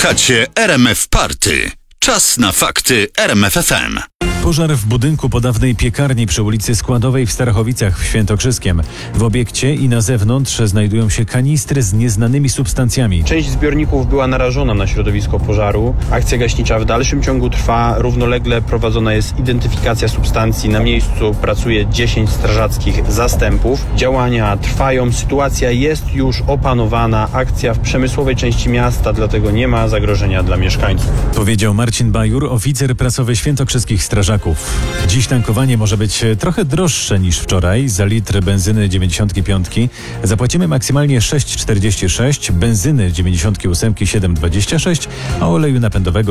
Słuchacie RMF Party. Czas na fakty RMF FM. Pożar w budynku po dawnej piekarni przy ulicy Składowej w Starachowicach w Świętokrzyskiem. W obiekcie i na zewnątrz znajdują się kanistry z nieznanymi substancjami. Część zbiorników była narażona na środowisko pożaru. Akcja gaśnicza w dalszym ciągu trwa. Równolegle prowadzona jest identyfikacja substancji. Na miejscu pracuje 10 strażackich zastępów. Działania trwają. Sytuacja jest już opanowana. Akcja w przemysłowej części miasta, dlatego nie ma zagrożenia dla mieszkańców. Powiedział Marcin Bajur, oficer prasowy świętokrzyskich strażaków. Dziś tankowanie może być trochę droższe niż wczoraj. Za litr benzyny 95 zapłacimy maksymalnie 6,46, benzyny 98 7,26, a oleju napędowego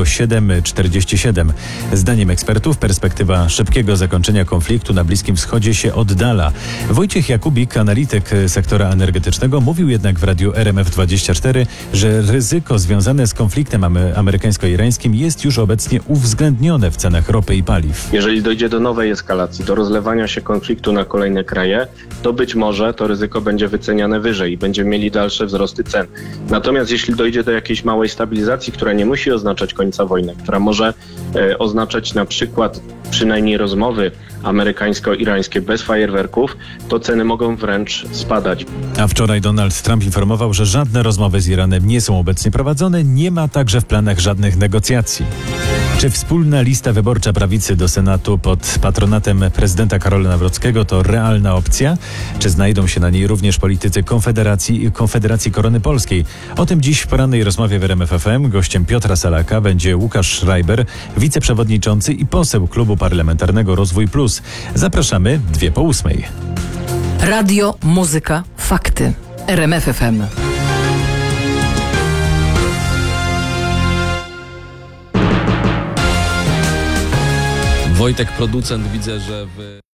7,47. Zdaniem ekspertów perspektywa szybkiego zakończenia konfliktu na Bliskim Wschodzie się oddala. Wojciech Jakubik, analityk sektora energetycznego, mówił jednak w radiu RMF24, że ryzyko związane z konfliktem amerykańsko-irańskim jest już obecnie uwzględnione w cenach ropy i paliw. Jeżeli dojdzie do nowej eskalacji, do rozlewania się konfliktu na kolejne kraje, to być może to ryzyko będzie wyceniane wyżej i będziemy mieli dalsze wzrosty cen. Natomiast jeśli dojdzie do jakiejś małej stabilizacji, która nie musi oznaczać końca wojny, która może oznaczać na przykład przynajmniej rozmowy amerykańsko-irańskie bez fajerwerków, to ceny mogą wręcz spadać. A wczoraj Donald Trump informował, że żadne rozmowy z Iranem nie są obecnie prowadzone, nie ma także w planach żadnych negocjacji. Czy wspólna lista wyborcza prawicy do Senatu pod patronatem prezydenta Karola Nawrockiego to realna opcja? Czy znajdą się na niej również politycy Konfederacji Korony Polskiej? O tym dziś w porannej rozmowie w RMF FM. Gościem Piotra Salaka będzie Łukasz Schreiber, wiceprzewodniczący i poseł Klubu Parlamentarnego Rozwój Plus. Zapraszamy 7:02. Radio, muzyka, fakty. RMF FM. Wojtek, producent, widzę, że